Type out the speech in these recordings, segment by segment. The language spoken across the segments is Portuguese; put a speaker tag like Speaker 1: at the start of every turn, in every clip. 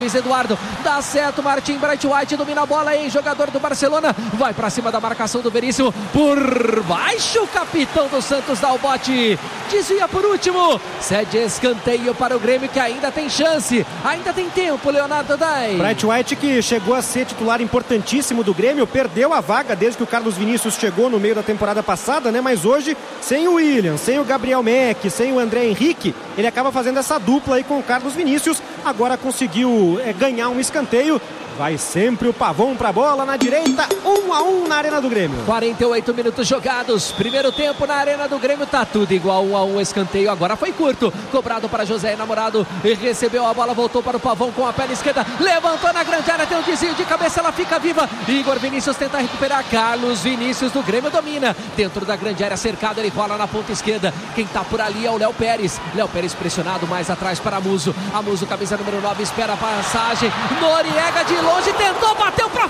Speaker 1: Luiz Eduardo, dá certo, Martin Braithwaite domina a bola aí, jogador do Barcelona, vai pra cima da marcação do Veríssimo, por baixo, o capitão do Santos dá o bote, desvia por último, cede escanteio para o Grêmio que ainda tem chance, ainda tem tempo, Leonardo Dai.
Speaker 2: Braithwaite, que chegou a ser titular importantíssimo do Grêmio, perdeu a vaga desde que o Carlos Vinícius chegou no meio da temporada passada, né? Mas hoje, sem o William, sem o Gabriel Meck, sem o André Henrique, ele acaba fazendo essa dupla aí com o Carlos Vinícius, agora conseguiu ganhar um escanteio. Vai sempre o Pavão pra bola na direita, 1-1 na Arena do Grêmio.
Speaker 1: 48 minutos jogados, primeiro tempo na Arena do Grêmio, tá tudo igual, 1-1, escanteio agora foi curto, cobrado para José Enamorado, e recebeu a bola, voltou para o Pavão com a perna esquerda, levantou na grande área, tem um desvio de cabeça, ela fica viva, Igor Vinícius tenta recuperar, Carlos Vinícius do Grêmio domina, dentro da grande área, cercado, ele rola na ponta esquerda, quem tá por ali é o Léo Pérez pressionado mais atrás para Muso, camisa número 9, espera a passagem, Noriega de longe, tentou, bateu pra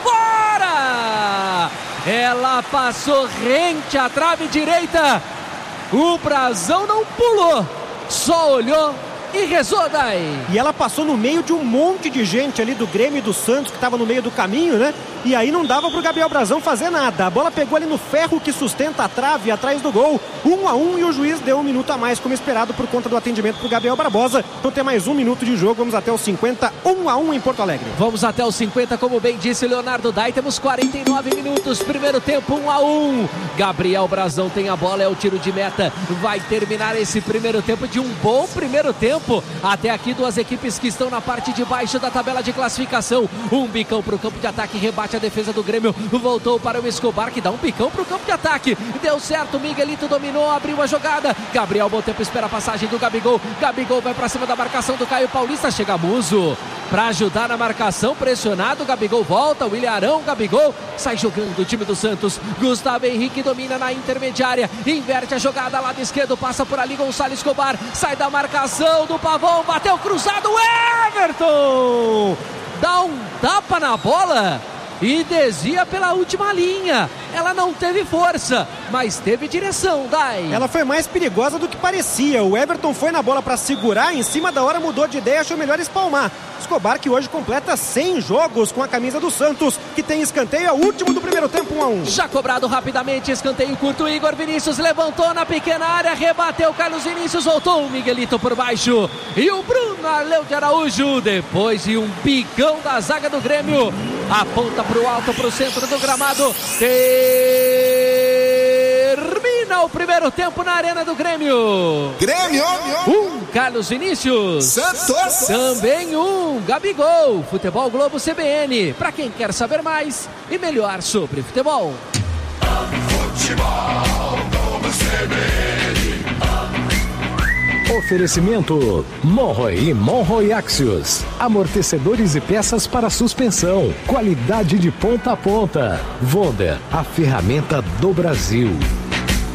Speaker 1: fora, ela passou rente à trave direita, o Brazão não pulou, só olhou e rezou, Dai.
Speaker 2: E ela passou no meio de um monte de gente ali do Grêmio e do Santos que estava no meio do caminho, né? E aí não dava pro Gabriel Brazão fazer nada. A bola pegou ali no ferro que sustenta a trave atrás do gol. 1-1 e o juiz deu um minuto a mais como esperado por conta do atendimento pro Gabriel Barbosa. Então tem mais um minuto de jogo, vamos até os 50, 1-1 em Porto Alegre.
Speaker 1: Vamos até os 50, como bem disse Leonardo Dai, temos 49 minutos, primeiro tempo 1-1. Gabriel Brazão tem a bola, é o tiro de meta. Vai terminar esse primeiro tempo de um bom primeiro tempo. Até aqui duas equipes que estão na parte de baixo da tabela de classificação. Um bicão para o campo de ataque, rebate a defesa do Grêmio, voltou para o Escobar que dá um bicão para o campo de ataque, deu certo, Miguelito dominou, abriu a jogada, Gabriel bom tempo, espera a passagem do Gabigol vai para cima da marcação do Caio Paulista, chega Muso para ajudar na marcação, pressionado, Gabigol volta, William Arão, Gabigol sai jogando o time do Santos, Gustavo Henrique domina na intermediária, inverte a jogada, lado esquerdo, passa por ali Gonçalo Escobar, sai da marcação do Pavão, bateu cruzado, Everton dá um tapa na bola e desvia pela última linha. Ela não teve força, mas teve direção, Dai.
Speaker 2: Ela foi mais perigosa do que parecia. O Everton foi na bola para segurar, em cima da hora mudou de ideia, achou melhor espalmar. Escobar, que hoje completa 100 jogos com a camisa do Santos, que tem escanteio, é o último do primeiro tempo, 1-1.
Speaker 1: Já cobrado rapidamente, escanteio curto, Igor Vinícius levantou na pequena área, rebateu Carlos Vinícius, voltou o Miguelito por baixo, e o Bruno Arleu de Araújo, depois de um picão da zaga do Grêmio, aponta pro alto, pro centro do gramado, termina o primeiro tempo na Arena do Grêmio. Carlos Vinícius.
Speaker 3: Santos.
Speaker 1: Também Gabigol. Futebol Globo CBN. Para quem quer saber mais e melhor sobre futebol.
Speaker 3: Futebol Globo CBN.
Speaker 4: Oferecimento Monroe e Monroe Axios. Amortecedores e peças para suspensão. Qualidade de ponta a ponta. Wonder, a ferramenta do Brasil.